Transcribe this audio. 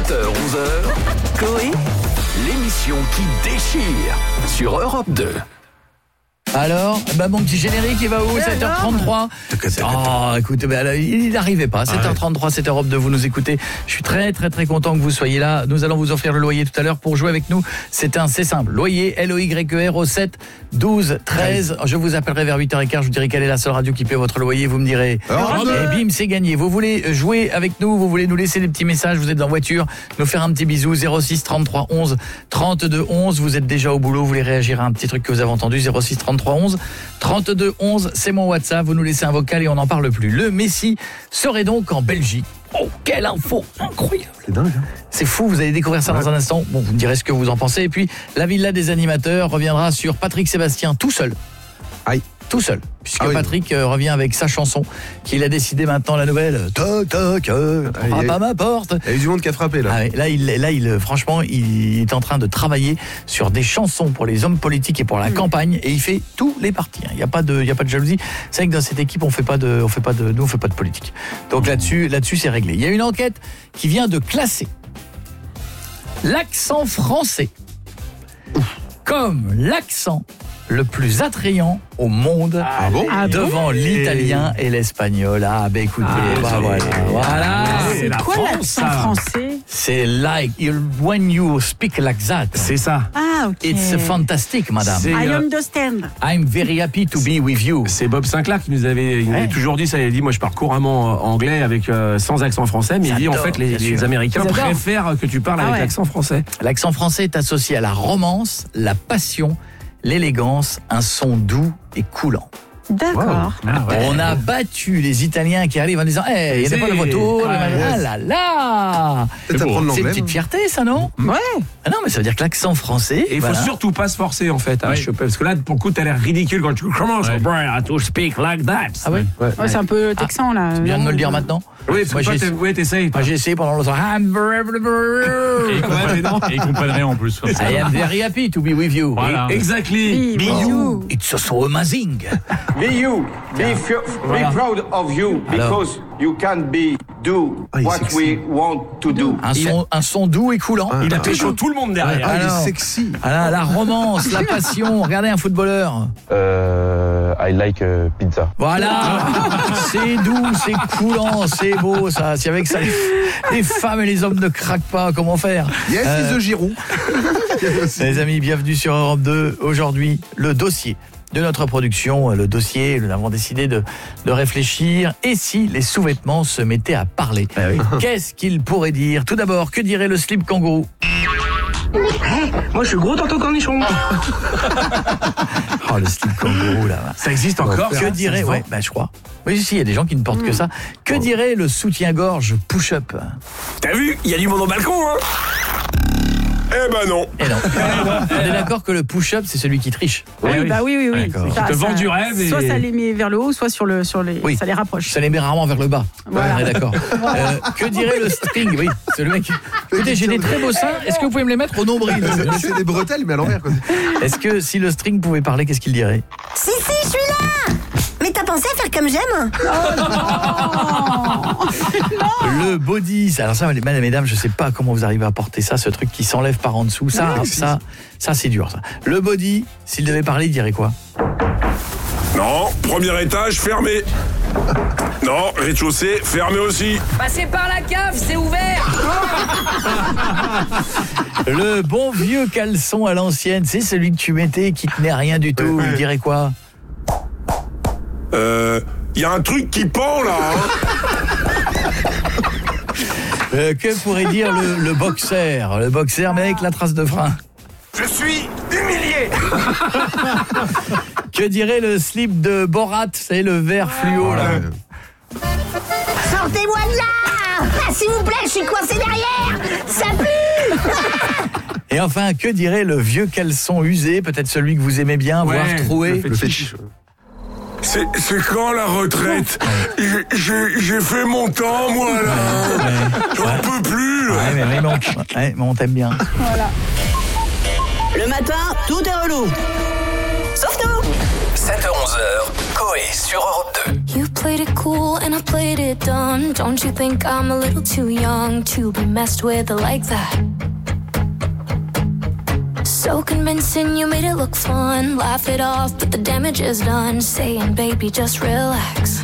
7h-11h, Coé, l'émission qui déchire sur Europe 2. Alors, mon petit générique, il va où? 7h33. Oh, écoutez, il n'arrivait pas. 7h33, c'est Europe 2, vous nous écoutez. Je suis très, très, très content que vous soyez là. Nous allons vous offrir le loyer tout à l'heure pour jouer avec nous. C'est simple. Loyer, LOYER, au 7 12 13. Je vous appellerai vers 8h15. Je vous dirai quelle est la seule radio qui paie votre loyer. Vous me direz. Et bim, c'est gagné. Vous voulez jouer avec nous? Vous voulez nous laisser des petits messages? Vous êtes en voiture? Nous faire un petit bisou. 06 33 11 32 11. Vous êtes déjà au boulot. Vous voulez réagir à un petit truc que vous avez entendu? 06 33 11 32 11, c'est mon WhatsApp, vous nous laissez un vocal et on n'en parle plus. Le Messi serait donc en Belgique. Oh, quelle info incroyable. C'est dingue. C'est fou, vous allez découvrir ça dans un instant. Bon, vous me direz ce que vous en pensez. Et puis, la Villa des animateurs reviendra sur Patrick Sébastien tout seul. Aïe. Tout seul, puisque Patrick revient avec sa chanson qu'il a décidé maintenant la nouvelle. Toc toc, frappe à ma porte. Il y a eu du monde qui a frappé là. Là, franchement, il est en train de travailler sur des chansons pour les hommes politiques et pour la campagne, et il fait tous les partis. Il y a pas de jalousie. C'est vrai que dans cette équipe, on fait pas de politique. Donc là-dessus, c'est réglé. Il y a une enquête qui vient de classer l'accent français comme l'accent le plus attrayant au monde devant l'italien et l'espagnol. Écoutez, voilà. C'est quoi l'accent français? C'est like when you speak like that. C'est ça. Ok. It's fantastic, madame. I understand. I'm very happy to be with you. C'est Bob Sinclair qui nous avait toujours dit ça. Il a dit, moi je parle couramment anglais avec sans accent français, mais il dit en fait les Américains préfèrent que tu parles avec l'accent français. L'accent français est associé à la romance, la passion, l'élégance, un son doux et coulant. D'accord. On a battu les Italiens qui arrivent en disant il n'y a pas de voiture. Ah là là. C'est une petite fierté, ça, non? Ouais. Non, mais ça veut dire que l'accent français. Et il faut surtout pas se forcer, en fait, à choper. Parce que là, pour le coup, t'as l'air ridicule quand tu commences. To speak like that. Ah ouais? Ouais, c'est un peu texan, là. Tu viens de me le dire maintenant? Oui, parce que t'essayes. Moi, j'ai essayé pendant longtemps. Et ils comprennent rien en plus. I am very happy to be with you. Voilà. Exactly. Be you. It's so amazing. Be you. Be proud of you because you can do what we want to do. Un son doux et coulant. Il a pécho tout le monde derrière. Il est sexy. La romance, la passion. Regardez un footballeur. I like pizza. Voilà. C'est doux, c'est coulant, c'est beau ça. Si avec ça les femmes et les hommes ne craquent pas, comment faire? Yes, c'est The Giroud. Les amis, bienvenue sur Europe 2. Aujourd'hui, le dossier de notre production, le dossier, nous avons décidé de réfléchir. Et si les sous-vêtements se mettaient à parler? Qu'est-ce qu'ils pourraient dire? Tout d'abord, que dirait le slip kangourou? Moi je suis gros tantôt cornichon. Oh, le slip kangourou là. Ça existe encore? Que dirait, je crois. Oui, si, il y a des gens qui ne portent que ça. Que dirait le soutien-gorge push-up? T'as vu? Il y a du monde au balcon, hein? Eh ben non. Et non. On est d'accord que le push-up, c'est celui qui triche. Oui. D'accord. Te vend du rêve. Soit ça les met vers le haut, soit sur les. Ça les rapproche. Ça les met rarement vers le bas. Voilà. On est d'accord. Que dirait le string? Oui, c'est le mec. Écoutez, j'ai des très beaux seins. Est-ce que vous pouvez me les mettre au nombril? C'est des bretelles, mais à l'envers, quoi. Est-ce que si le string pouvait parler, qu'est-ce qu'il dirait? Si, je suis là. Mais t'as pensé à faire comme j'aime? Le body. Alors ça, mesdames, je sais pas comment vous arrivez à porter ça, ce truc qui s'enlève par en dessous. Ça, c'est dur, ça. Le body, s'il devait parler, il dirait quoi? Non, premier étage fermé. Non, rez-de-chaussée fermé aussi. Passez par la cave, c'est ouvert. Le bon vieux caleçon à l'ancienne, c'est celui que tu mettais qui tenait rien du tout. Il dirait quoi? Y a un truc qui pend là. Que pourrait dire le boxer? Le boxer, mais avec la trace de frein. Je suis humilié. Que dirait le slip de Borat? C'est le vert fluo là. Sortez-moi de là. S'il vous plaît, je suis coincé derrière. Ça pue. Et enfin, que dirait le vieux caleçon usé? Peut-être celui que vous aimez bien, voire troué. Le fétiche. C'est quand la retraite? J'ai fait mon temps, moi, là. J'en peux plus. Mais on t'aime bien. Voilà. Le matin, tout est relou. Sauf nous. 7h-11h, Coé sur Europe 2. You played it cool and I played it dumb. Don't you think I'm a little too young to be messed with like that? So convincing, you made it look fun. Laugh it off, but the damage is done. Saying, baby, just relax.